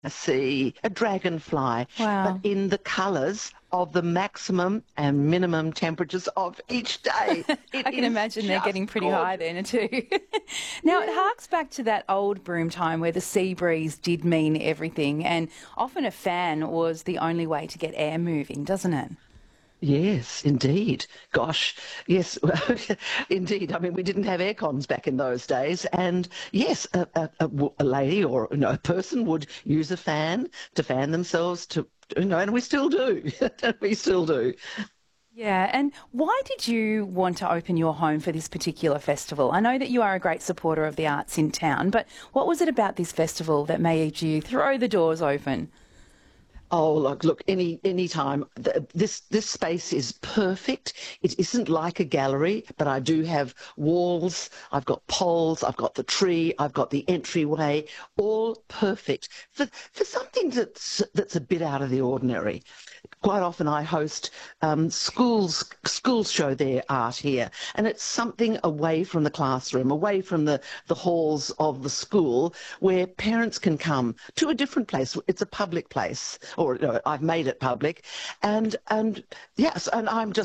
a sea, a dragonfly, but Wow. in the colours of the maximum and minimum temperatures of each day. It I can is imagine they're just getting pretty high gorgeous. then too. Now, it harks back to that old broom time where the sea breeze did mean everything, and often a fan was the only way to get air moving, doesn't it? Yes, indeed. Gosh, yes, indeed. I mean, we didn't have air cons back in those days, and yes, a lady or a person would use a fan to fan themselves and we still do. We still do. Yeah, and why did you want to open your home for this particular festival? I know that you are a great supporter of the arts in town, but what was it about this festival that made you throw the doors open? Oh, look, any time. This space is perfect. It isn't like a gallery, but I do have walls. I've got poles. I've got the tree. I've got the entryway. All perfect for something that's a bit out of the ordinary. Quite often, I host schools show their art here, and it's something away from the classroom, away from the halls of the school, where parents can come to a different place. It's a public place, or I've made it public, and yes, and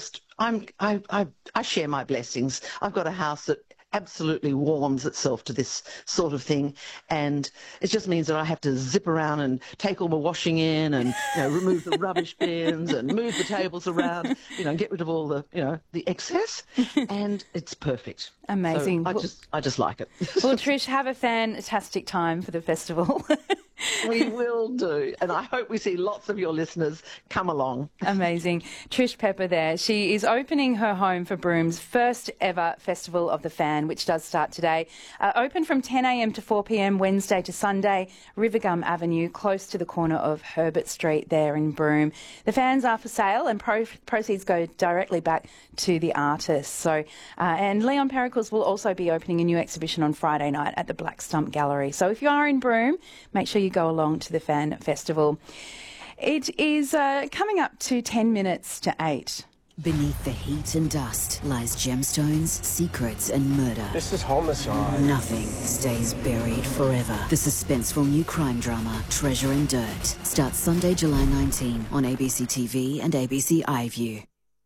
I share my blessings. I've got a house that absolutely warms itself to this sort of thing, and it just means that I have to zip around and take all my washing in, and remove the rubbish bins and move the tables around, and get rid of all the excess, and it's perfect. So Amazing. I just like it. Well, Trish, have a fantastic time for the festival. We will do, and I hope we see lots of your listeners come along. Amazing. Trish Pepper there. She is opening her home for Broom's first ever Festival of the Fan, which does start today. Open from 10 a.m. to 4 p.m. Wednesday to Sunday, Rivergum Avenue, close to the corner of Herbert Street there in Broome. The fans are for sale, and proceeds go directly back to the artists. So, and Leon Pericles will also be opening a new exhibition on Friday night at the Black Stump Gallery. So if you are in Broome, make sure you go along to the Fan Festival. It is coming up to 10 minutes to 8. Beneath the heat and dust lies gemstones, secrets and murder. This is homicide. Nothing stays buried forever. The suspenseful new crime drama, Treasure and Dirt, starts Sunday, July 19 on ABC TV and ABC iView.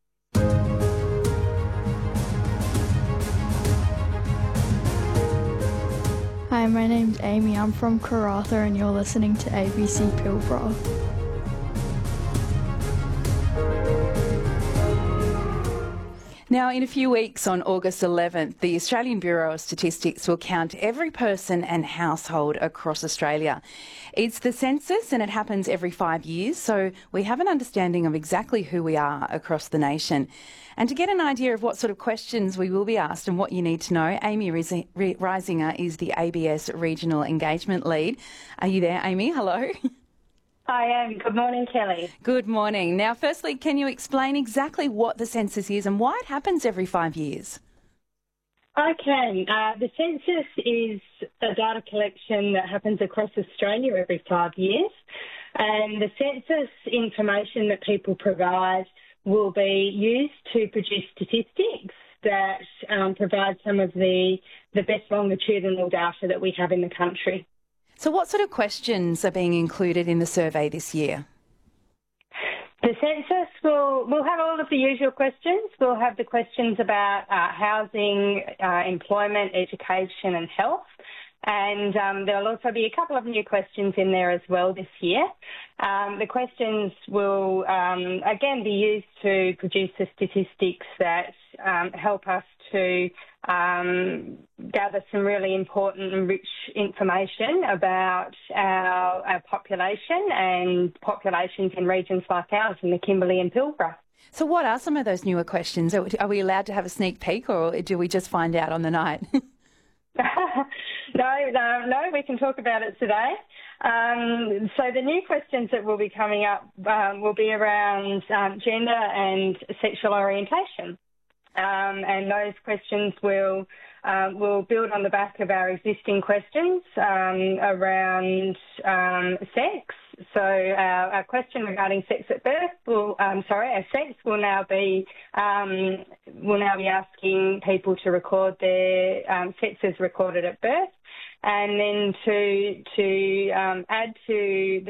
Hi, my name's Amy. I'm from Karratha and you're listening to ABC Pilbara. Now, in a few weeks, on August 11th, the Australian Bureau of Statistics will count every person and household across Australia. It's the census and it happens every 5 years, so we have an understanding of exactly who we are across the nation. And to get an idea of what sort of questions we will be asked and what you need to know, Amy Risinger is the ABS Regional Engagement Lead. Are you there, Amy? Hello. I am. Good morning, Kelly. Good morning. Now, firstly, can you explain exactly what the census is and why it happens every 5 years? I can. The census is a data collection that happens across Australia every 5 years. And the census information that people provide will be used to produce statistics that provide some of the best longitudinal data that we have in the country. So what sort of questions are being included in the survey this year? The census will have all of the usual questions. We'll have the questions about housing, employment, education and health. And there'll also be a couple of new questions in there as well this year. The questions will, again, be used to produce the statistics that help us to gather some really important and rich information about our population and populations in regions like ours in the Kimberley and Pilbara. So what are some of those newer questions? Are we allowed to have a sneak peek or do we just find out on the night? No, we can talk about it today. So the new questions that will be coming up will be around gender and sexual orientation. And those questions will build on the back of our existing questions around sex. So our question regarding sex at birth our sex will now be asking people to record their sex as recorded at birth. and then to add to the